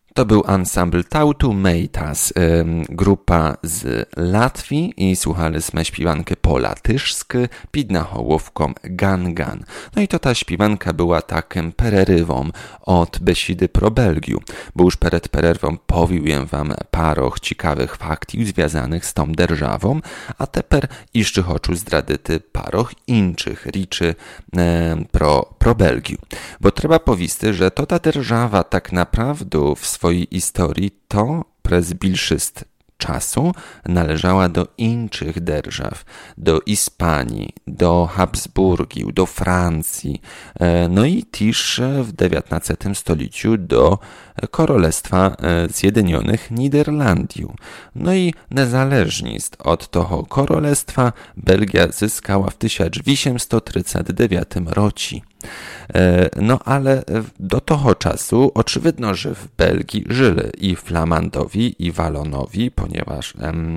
To był ensemble Tautu Meitas, grupa z Latwii i słuchaliśmy śpiewankę po latyszsku pід nahołówką Gan Gan. No i to ta śpiewanka była takim pererywą od besiedy pro Belgiu, bo już przed pererwą powiłem wam paroch ciekawych faktów związanych z tą державą, a teper jeszcze хочу zdradyty paroch inczych riczy pro Belgiu. Bo trzeba powiedzieć, że to ta держава tak naprawdę w swojej historii to przez bilszyst czasu należała do innych держав, do Hiszpanii, do Habsburgiów, do Francji, no i też w XIX stuleciu do Królestwa Zjednoczonych Niderlandiów. No i niezależnie od tego królestwa Belgia zyskała w 1839 roku. No ale do tego czasu oczywidno, że w Belgii żyli i Flamandowi, i Walonowi, ponieważ,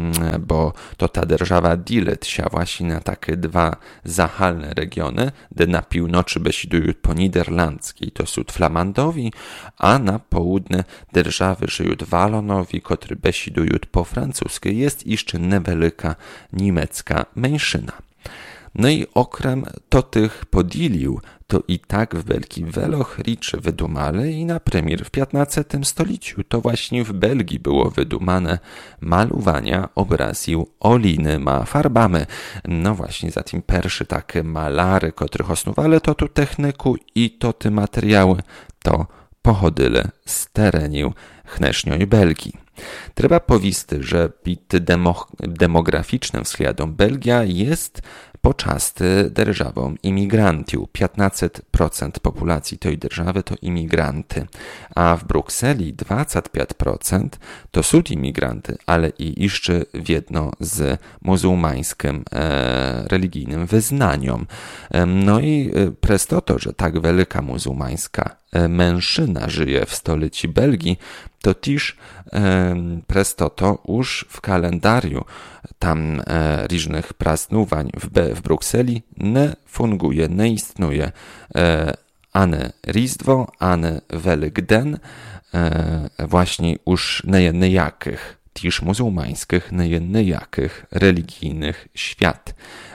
bo to ta держава dzieli się właśnie na takie dwa zachalne regiony, gdzie na północy besiedują po niderlandzkiej, to są Flamandowi, a na południe державy żyją Walonowi, którzy besiedują po francuskiej. Jest jeszcze niewielka niemiecka mniejszyna. No i okrem to tych podzielił, to i tak w Belgii wieloch riczy wydumali i na premier w XV stuleciu to właśnie w Belgii było wydumane malowania obrazów olejnymi farbami. No właśnie, zatem pierwsze takie malary, których osnowali to tu techniku i to te materiały, to pochodzili z terenu chnesznioj Belgii. Trzeba powiedzieć, że pod demograficznym względem Belgia jest poczasty державą imigrantów. 15% populacji tej державy to imigranty, a w Brukseli 25% to są imigranty, ale i jeszcze jedno z muzułmańskim religijnym wyznaniem. No i przez to, że tak wielka muzułmańska mężczyzna żyje w stolicy Belgii, to też przez to już w kalendarium tam różnych praznowań w Brukseli nie funguje, nie istnieje ani Rіздво, ani Wielkden, właśnie już niejakich, też muzułmańskich, niejakich religijnych świat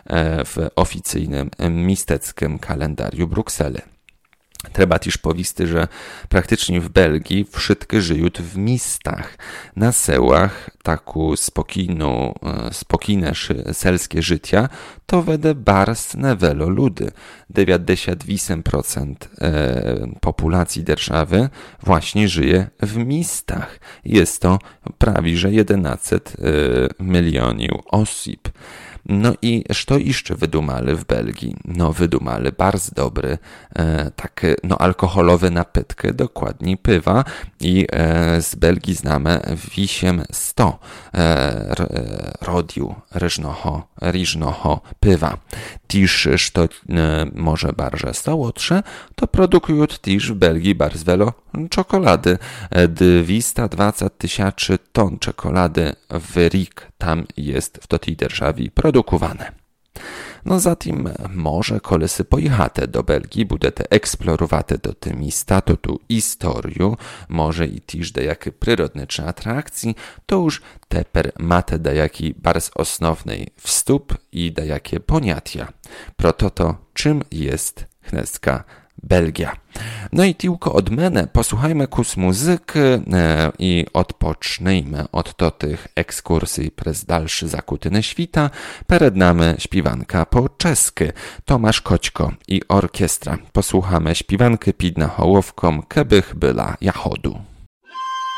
w oficjalnym misteckim kalendarium Brukseli. Trzeba też powiedzieć, że praktycznie w Belgii wszyscy żyją w miastach. Na sełach taką spokojne selskie życia to wede bardzo niewiele ludzi. 98% populacji державy właśnie żyje w miastach. Jest to prawie że 11 milionów osób. No i co jeszcze wydumali w Belgii? No wydumali bardzo dobry takie alkoholowe napitki, dokładnie piwa i z Belgii znamy wisiem 100 rodził ryżnego piwa. Też, co może bardzo słodsze, to produkują też w Belgii bardzo wiele czekolady. 220 000 ton czekolady w rok tam jest w tej державі produkowane. No zatem może kolesy pojechate do Belgii, budete eksplorowate do tym miejsca, to tu historię, może i też dajakie przyrodnicze atrakcji, to już teper mate dajaki bardzo osnownej wstup i dajakie poniatia. Proto to czym jest chneska Belgia. No i tylko od mnie posłuchajmy kus muzyki i odpocznijmy od tych ekskursji przez dalszy zakuty świta. Przed nami śpiewanka po czesku Tomasz Koćko i orkiestra. Posłuchamy śpiewanki pід nahołówką Kebych byla jachodu.